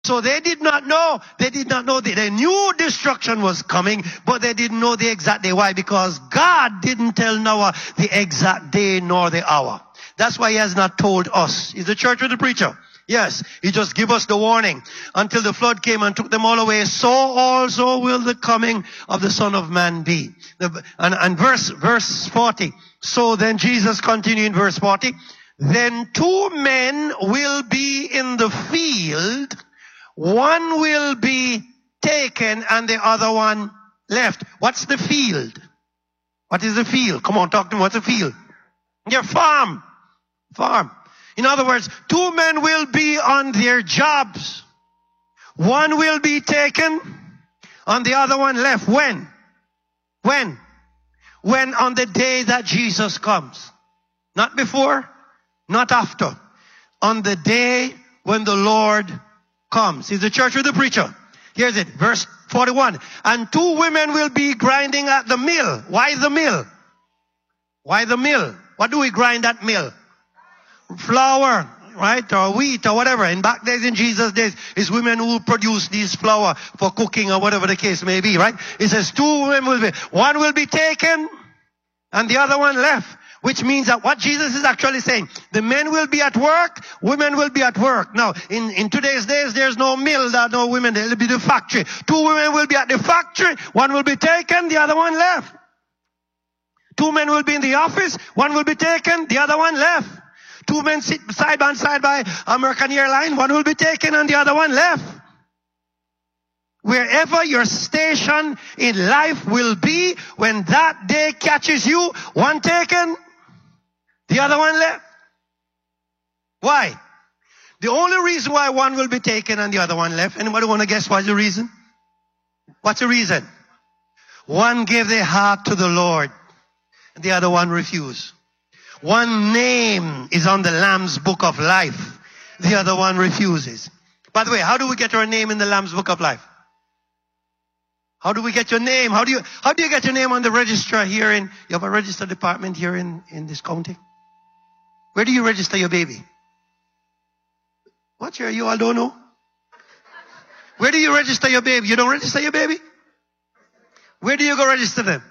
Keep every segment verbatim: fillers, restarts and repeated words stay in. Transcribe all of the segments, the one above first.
So they did not know. They did not know. They, they knew destruction was coming, but they didn't know the exact day. Why? Because God didn't tell Noah the exact day nor the hour. That's why he has not told us. Is the church with the preacher? Yes. He just gave us the warning. Until the flood came and took them all away, so also will the coming of the Son of Man be. The, and, and verse, verse forty. So then Jesus continued in verse forty. Then two men will be in the field. One will be taken and the other one left. What's the field? What is the field? Come on, talk to me. What's a field? Your farm. Farm. In other words, two men will be on their jobs. One will be taken and the other one left. When? When? When on the day that Jesus comes. Not before, not after. On the day when the Lord comes. Is the church with the preacher? Here's it. Verse forty-one. And two women will be grinding at the mill. Why the mill? Why the mill? What do we grind at mill? Flour, right? Or wheat or whatever. In back days, in Jesus' days, it's women who produce these flour for cooking or whatever the case may be, right? It says two women will be. One will be taken and the other one left. Which means that what Jesus is actually saying, the men will be at work, women will be at work. Now, in, in today's days, there's no mill, there are no women, there will be the factory. Two women will be at the factory, one will be taken, the other one left. Two men will be in the office, one will be taken, the other one left. Two men sit side by side by American Airlines, one will be taken and the other one left. Wherever your station in life will be, when that day catches you, one taken, the other one left. Why? The only reason why one will be taken and the other one left. Anybody want to guess what's the reason? What's the reason? One gave their heart to the Lord and the other one refused. One name is on the Lamb's book of life. The other one refuses. By the way, how do we get our name in the Lamb's book of life? How do we get your name? How do you, how do you get your name on the register here in, you have a register department here in, in this county? Where do you register your baby? What year? You all don't know? Where do you register your baby? You don't register your baby? Where do you go register them?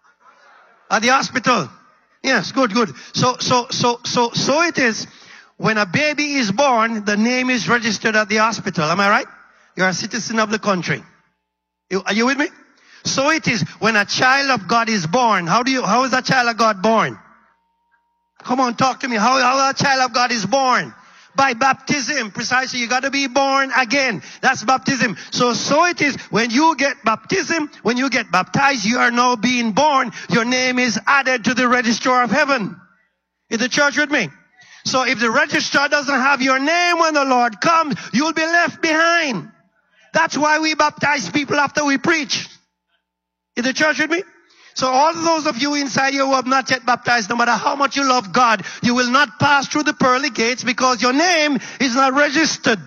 At the hospital. Yes, good, good. So, so, so, so, so it is. When a baby is born, the name is registered at the hospital. Am I right? You're a citizen of the country. You, are you with me? So it is when a child of God is born. How do you, how is a child of God born? Come on, talk to me. How, how a child of God is born? By baptism. Precisely. You got to be born again. That's baptism. So, so it is when you get baptism, when you get baptized, you are now being born. Your name is added to the register of heaven. Is the church with me? So if the registrar doesn't have your name when the Lord comes, you'll be left behind. That's why we baptize people after we preach. Is the church with me? So all those of you inside here who have not yet baptized, no matter how much you love God, you will not pass through the pearly gates because your name is not registered.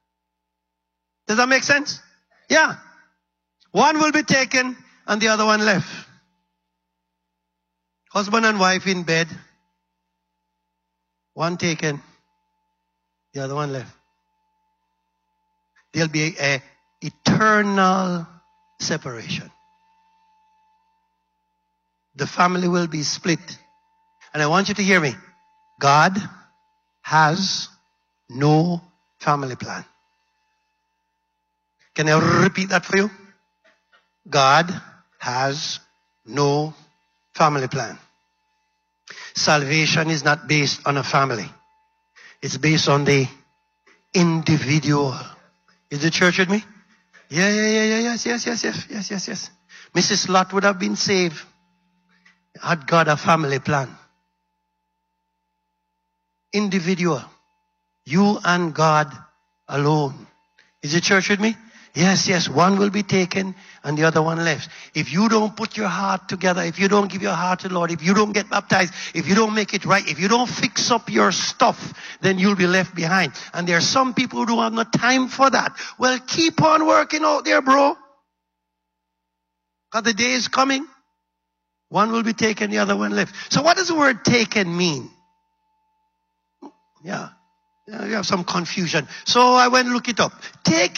Does that make sense? Yeah. One will be taken and the other one left. Husband and wife in bed. One taken, the other one left. There'll be a, a eternal separation. The family will be split. And I want you to hear me. God has no family plan. Can I repeat that for you? God has no family plan. Salvation is not based on a family. It's based on the individual. Is the church with me? Yeah, yeah, yeah, yeah, yes, yes, yes, yes, yes, yes, yes. Missus Lot would have been saved had God a family plan. Individual. You and God alone. Is the church with me? Yes, yes. One will be taken and the other one left. If you don't put your heart together, if you don't give your heart to the Lord, if you don't get baptized, if you don't make it right, if you don't fix up your stuff, then you'll be left behind. And there are some people who don't have no time for that. Well, keep on working out there, bro. Because the day is coming. One will be taken, the other one left. So what does the word taken mean? Yeah. Uh, you have some confusion. So I went and look it up. Take